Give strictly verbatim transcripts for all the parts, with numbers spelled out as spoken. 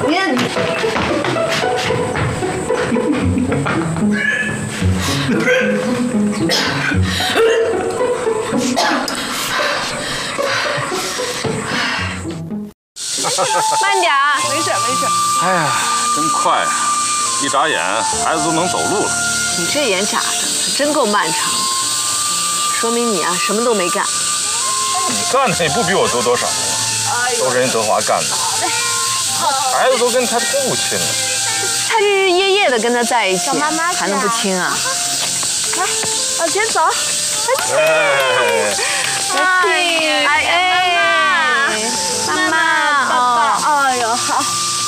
你。 慢点啊，没事没事。 哎呀，真快啊！一眨眼，孩子都能走路了。 你这眼眨的可真够漫长的，说明你啊什么都没干。 你干的也不比我多多少啊，都是人德华干的。孩子都跟他父亲了， 他日日夜夜的跟他在一起， 妈妈还能不亲啊？ 来，往前走。 哎， 哎哎，妈妈， 抱抱。哎呦，好。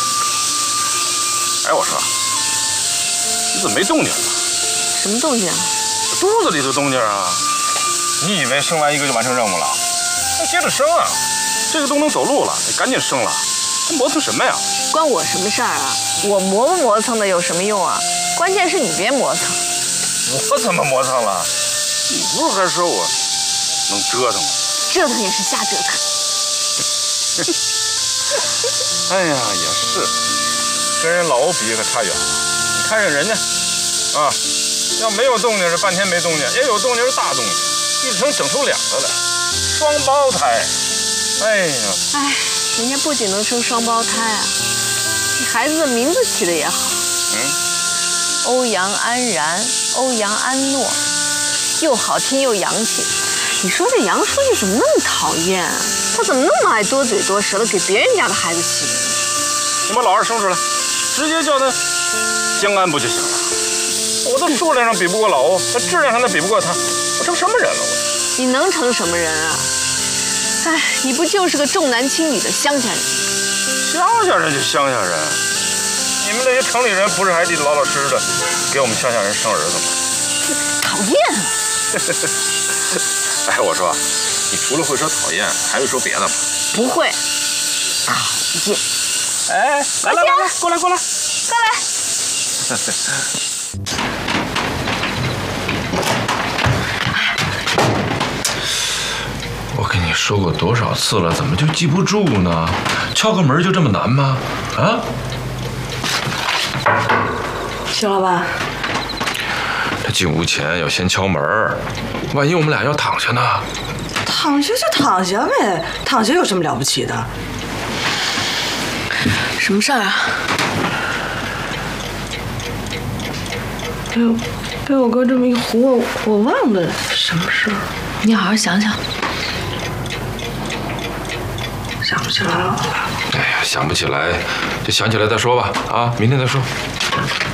哎，我说，你怎么没动静啊？ 什么动静啊？ 肚子里头动静啊！你以为生完一个就完成任务了？那接着生啊！这个都能走路了，得赶紧生了。还磨蹭什么呀？ 关我什么事儿啊？我磨不磨蹭的有什么用啊？关键是你别磨蹭。 我怎么磨蹭了？你不是还说我能折腾吗？ 折腾也是瞎折腾。 哎呀，也是，跟人老欧比可差远了。你看人人家，啊，要没有动静是半天没动静，也有动静是大动静，一整整出两个来，双胞胎。哎呀， 哎，人家不仅能生双胞胎啊，这孩子的名字起的也好。 嗯， 欧阳安然、欧阳安诺，又好听又洋气。你说这杨书记怎么那么讨厌啊？他怎么那么爱多嘴多舌的给别人家的孩子起名？ 你把老二生出来，直接叫他江安不就行了？我在数量上比不过老欧，在质量上他比不过他，我成什么人了？我你能成什么人啊？哎，你不就是个重男轻女的乡下人？ 乡下人就乡下人，你们这些城里人不是还得老老实实的给我们乡下人生儿子吗？ 讨厌！ 哎，我说，你除了会说讨厌，还会说别的吗？ 不会。讨厌。 哎，来来来来，过来过来， 过来。 我跟你说过多少次了，怎么就记不住呢？敲个门就这么难吗？啊？ 徐老板， 这进屋前要先敲门，万一我们俩要躺下呢？ 躺下就躺下呗，躺下有什么了不起的？什么事儿啊？被我被我哥这么一唬我，我忘了什么事儿。你好好想想。想不起来了。 哎呀，想不起来，就想起来再说吧。啊，明天再说。